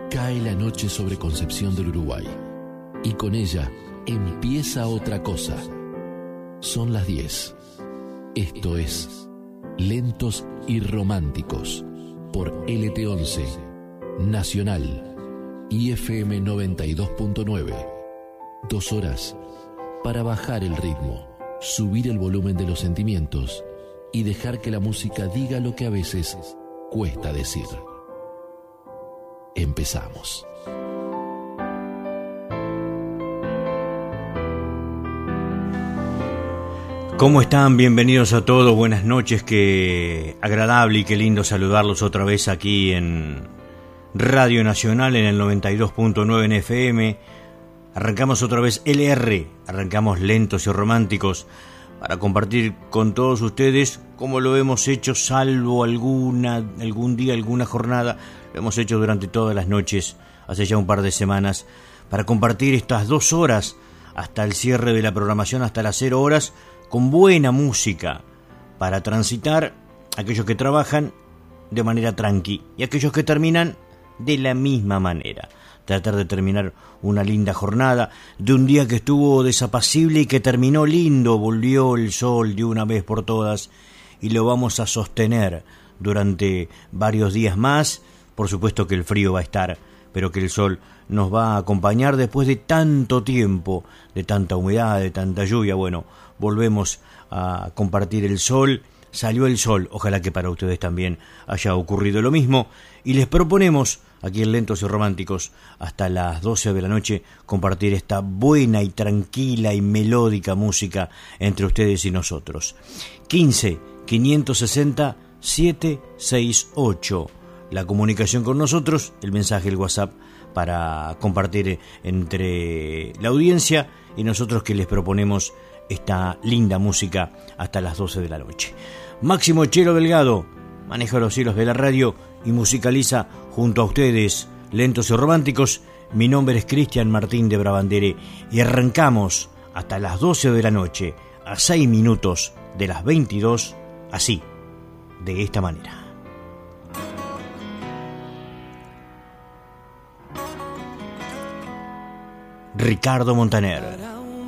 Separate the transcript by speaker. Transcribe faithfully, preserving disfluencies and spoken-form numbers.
Speaker 1: Cae la noche sobre Concepción del Uruguay y con ella empieza otra cosa. Son las diez. Esto es Lentos y Románticos por L T once, Nacional y F M noventa y dos punto nueve. Dos horas para bajar el ritmo, subir el volumen de los sentimientos y dejar que la música diga lo que a veces cuesta decir. Empezamos.
Speaker 2: ¿Cómo están? Bienvenidos a todos, buenas noches, qué agradable y qué lindo saludarlos otra vez aquí en Radio Nacional en el noventa y dos punto nueve en F M. Arrancamos otra vez L R, arrancamos Lentos y Románticos para compartir con todos ustedes como lo hemos hecho, salvo alguna, algún día, alguna jornada, lo hemos hecho durante todas las noches, hace ya un par de semanas, para compartir estas dos horas hasta el cierre de la programación, hasta las cero horas, con buena música, para transitar aquellos que trabajan de manera tranqui y aquellos que terminan de la misma manera. Tratar de terminar una linda jornada, de un día que estuvo desapacible y que terminó lindo, volvió el sol de una vez por todas y lo vamos a sostener durante varios días más. Por supuesto que el frío va a estar, pero que el sol nos va a acompañar después de tanto tiempo, de tanta humedad, de tanta lluvia. Bueno, volvemos a compartir el sol, salió el sol, ojalá que para ustedes también haya ocurrido lo mismo, y les proponemos aquí en Lentos y Románticos hasta las doce de la noche compartir esta buena y tranquila y melódica música entre ustedes y nosotros. quince, quinientos sesenta, setecientos sesenta y ocho, la comunicación con nosotros, el mensaje, el WhatsApp para compartir entre la audiencia y nosotros que les proponemos esta linda música hasta las doce de la noche. Máximo Chelo Delgado maneja los hilos de la radio y musicaliza junto a ustedes Lentos y Románticos. Mi nombre es Cristian Martín de Brabandere y arrancamos hasta las doce de la noche, a seis minutos de las veintidós, así, de esta manera. Ricardo Montaner.